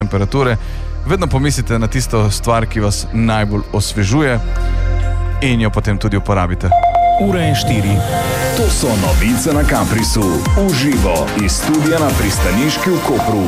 temperature, vedno pomislite na tisto stvar, ki vas najbolj osvežuje in jo potem tudi uporabite. 4:04. To so novice na Caprisu. Uživo iz studia na pristaniški v Kopru.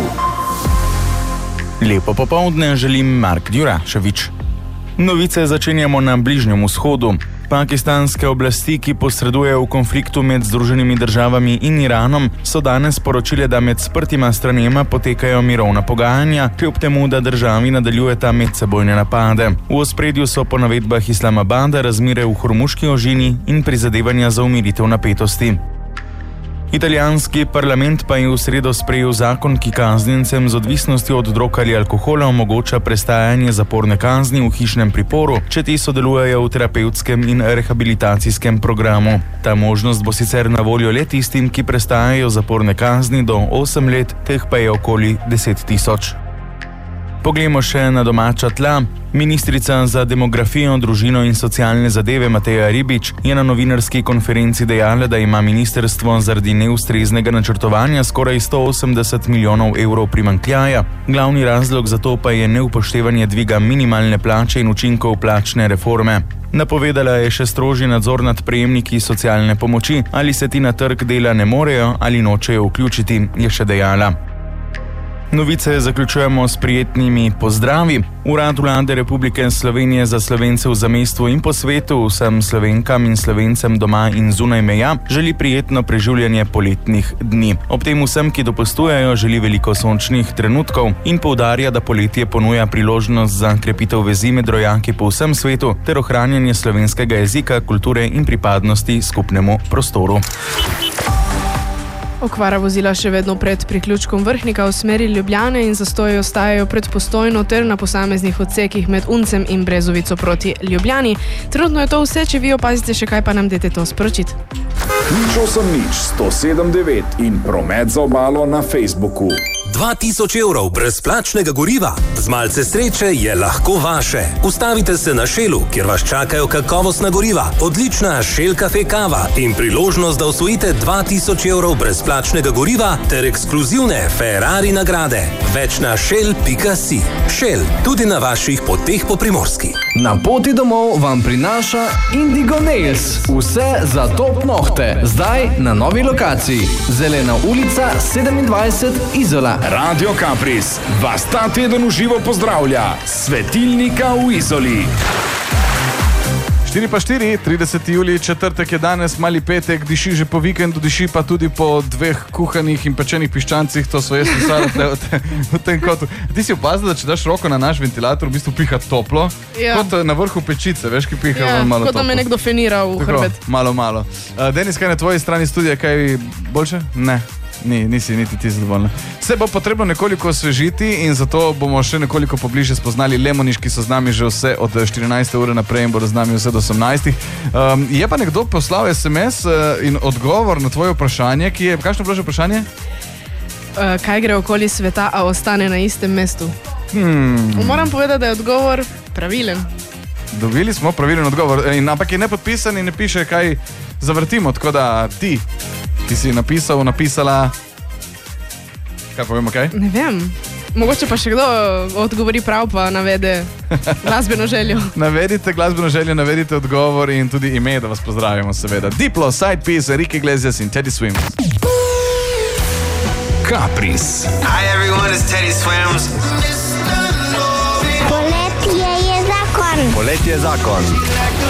Lepo popoldne želim Mark Djurašević. Novice začenjamo na Bližnjem vzhodu. Pakistanske oblasti, ki posredujejo v konfliktu med Združenimi državami in Iranom, so danes sporočile, da med sprtima stranema potekajo mirovna pogajanja, kljub temu, da državi nadaljujeta medsebojne napade. V ospredju so po navedbah Islamabada razmere v Hormuški ožini in prizadevanja za umiritev napetosti. Italijanski parlament pa je v sredo sprejel zakon, ki kaznjencem z odvisnostjo od drog ali alkohola omogoča prestajanje zaporne kazni v hišnem priporu, če ti sodelujejo v terapevtskem in rehabilitacijskem programu. Ta možnost bo sicer na voljo le tistim, ki prestajajo zaporne kazni do 8 let, teh pa je okoli 10.000. Poglejmo še na domača tla. Ministrica za demografijo, družino in socialne zadeve Mateja Ribič je na novinarski konferenci dejala, da ima ministrstvo zaradi neustreznega načrtovanja skoraj 180 milijonov evrov primanjkljaja. Glavni razlog za to pa je neupoštevanje dviga minimalne plače in učinkov plačne reforme. Napovedala je še strožji nadzor nad prejemniki socialne pomoči, ali se ti na trg dela ne morejo ali nočejo vključiti, je še dejala. Novice zaključujemo s prijetnimi pozdravi. Urad Vlade Republike Slovenije za Slovence v zamejstvu in po svetu vsem Slovenkam in Slovencem doma in zunaj meja želi prijetno preživljanje poletnih dni. Ob tem vsem, ki dopustujejo, želi veliko sončnih trenutkov in poudarja, da poletje ponuja priložnost za krepitev vezi med rojaki po vsem svetu ter ohranjanje slovenskega jezika, kulture in pripadnosti skupnemu prostoru. Okvara vozila še vedno pred priključkom Vrhnika v smeri Ljubljane in zastoji ostajajo pred Postojno ter na posameznih odsekih med Uncem in Brezovico proti Ljubljani. Trenutno je to vse, če vi opazite še kaj, pa nam dajte to sporočiti. 08-107-9 in promet za obalo na Facebooku. 2000 evrov brezplačnega goriva. Z malce sreče je lahko vaše. Ustavite se na Shellu, kjer vas čakajo kakovostna goriva, odlična Shell Cafe kava in priložnost, da osvojite 2000 evrov brezplačnega goriva ter ekskluzivne Ferrari nagrade. Več na shell.si. Shell, tudi na vaših poteh po Primorski. Na poti domov vam prinaša Indigo Nails. Vse za top nohte. Zdaj na novi lokaciji. Zelena ulica 27 Izola. Radio Capris vas ta teden v živo pozdravlja. Svetilnika v Izoli. 4:04, 30. julij, četrtek je danes, mali petek, diši že po vikendu, diši pa tudi po 2 kuhanih in pečenih piščancih, to so jaz pisali v tem kotu. Ti si opazil, da če daš roko na naš ventilator, v bistvu piha toplo, kot na vrhu pečice, veš, ki piha malo toplo. Kot da me nekdo fenira v hrbet. Malo. Denis, kaj na tvoji strani studija, kaj boljše? Ne. Nisi niti ti zadovoljna. Se bo potrebno nekoliko osvežiti in zato bomo še nekoliko pobliže spoznali Lemoniš, ki so z nami že vse od 14. ure naprej in bodo z nami vse do 18. Je pa nekdo poslal SMS in odgovor na tvoje vprašanje, ki je, kakšno bilo že vprašanje? Kaj gre okoli sveta, a ostane na istem mestu? Moram povedati, da je odgovor pravilen. Dobili smo pravilen odgovor, ampak je nepodpisan in ne piše, kaj zavrtimo, tako da ti si napisala... Kaj povemo, kaj? Ne vem. Mogoče pa še kdo odgovori prav, pa navede glasbeno željo. Navedite glasbeno željo, navedite odgovor in tudi ime, da vas pozdravimo, seveda. Diplo, Side Piece, Enrique Iglesias in Teddy Swims. Capris. Hi everyone, it's Teddy Swims. Poletje je zakon. Poletje je zakon.